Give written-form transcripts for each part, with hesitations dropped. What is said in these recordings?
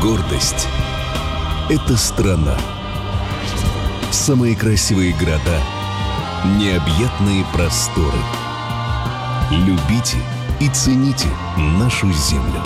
Гордость – это страна. Самые красивые города, необъятные просторы. Любите и цените нашу землю.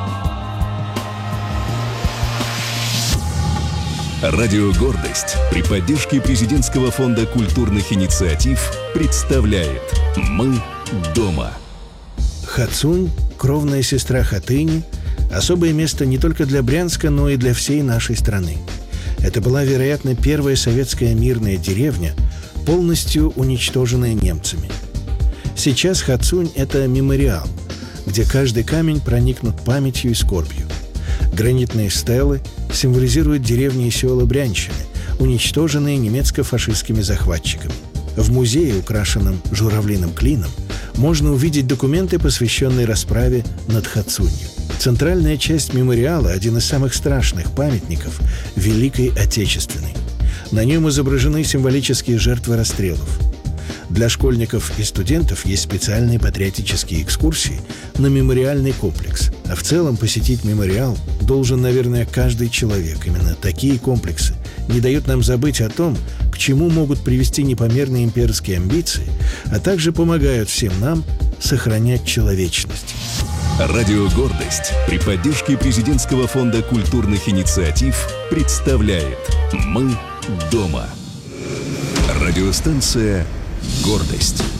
Радио «Гордость» при поддержке Президентского фонда культурных инициатив представляет «Мы дома». Хацунь, кровная сестра Хатыни, особое место не только для Брянска, но и для всей нашей страны. Это была, вероятно, первая советская мирная деревня, полностью уничтоженная немцами. Сейчас Хацунь – это мемориал, где каждый камень проникнут памятью и скорбью. Гранитные стелы символизируют деревни и села Брянщины, уничтоженные немецко-фашистскими захватчиками. В музее, украшенном журавлиным клином, можно увидеть документы, посвященные расправе над Хацунью. Центральная часть мемориала – один из самых страшных памятников Великой Отечественной. На нем изображены символические жертвы расстрелов. Для школьников и студентов есть специальные патриотические экскурсии на мемориальный комплекс. А в целом посетить мемориал должен, наверное, каждый человек. Именно такие комплексы не дают нам забыть о том, к чему могут привести непомерные имперские амбиции, а также помогают всем нам сохранять человечность. Радио «Гордость» при поддержке Президентского фонда культурных инициатив представляет «Мы дома». Радиостанция «Гордость».